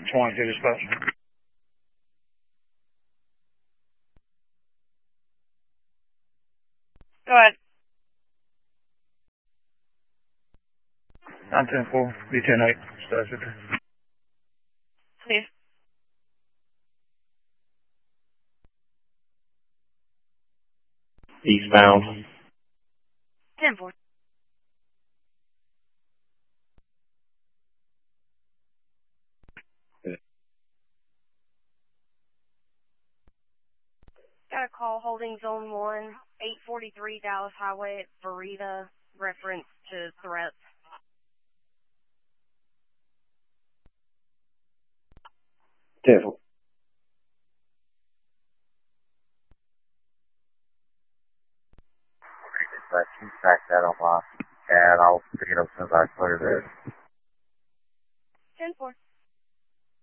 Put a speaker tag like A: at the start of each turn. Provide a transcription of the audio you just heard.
A: 22 dispatch.
B: Go ahead.
A: 910-4, B10-8, status.
B: Please.
C: Eastbound.
B: 10-4. Got a call holding zone 1, 843 Dallas Highway at Verita, reference to threats.
C: 10-4.